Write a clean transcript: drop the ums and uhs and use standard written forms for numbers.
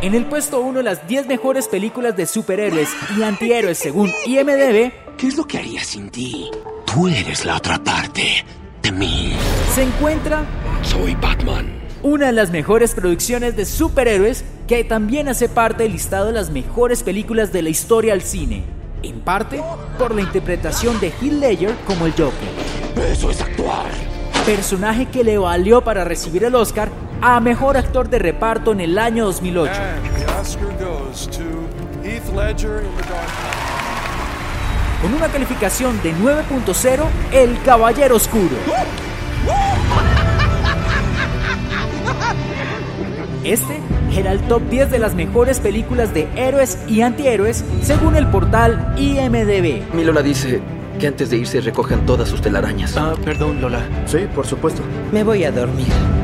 En el puesto 1 de las 10 mejores películas de superhéroes y antihéroes según IMDb, ¿qué es lo que haría sin ti? Tú eres la otra parte de mí. se encuentra Soy Batman. una de las mejores producciones de superhéroes que también hace parte del listado de las mejores películas de la historia del cine, en parte por la interpretación de Heath Ledger como el Joker, Eso es actuar. personaje que le valió para recibir el Oscar a Mejor Actor de Reparto en el año 2008. And the Oscar goes to Heath Ledger in The Dark Knight. Con una calificación de 9.0, El Caballero Oscuro. Este era el top 10 de las mejores películas de héroes y antihéroes según el portal IMDb. Mi Lola dice que antes de irse recojan todas sus telarañas. Perdón, Lola. Sí, por supuesto. Me voy a dormir.